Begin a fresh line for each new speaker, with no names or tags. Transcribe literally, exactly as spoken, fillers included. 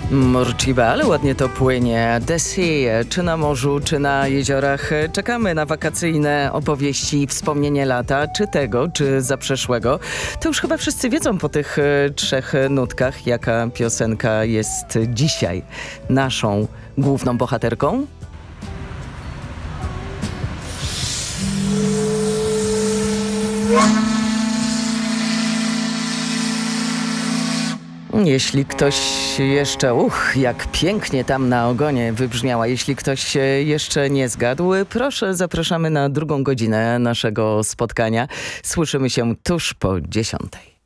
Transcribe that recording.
Morciwe, ale ładnie to płynie. The Sea, czy na morzu, czy na jeziorach. Czekamy na wakacyjne opowieści, wspomnienie lata, czy tego, czy zaprzeszłego. To już chyba wszyscy wiedzą po tych e, trzech nutkach, jaka piosenka jest dzisiaj naszą główną bohaterką. Jeśli ktoś jeszcze, uch, jak pięknie tam na ogonie wybrzmiała, jeśli ktoś jeszcze nie zgadł, proszę, zapraszamy na drugą godzinę naszego spotkania. Słyszymy się tuż po dziesiątej.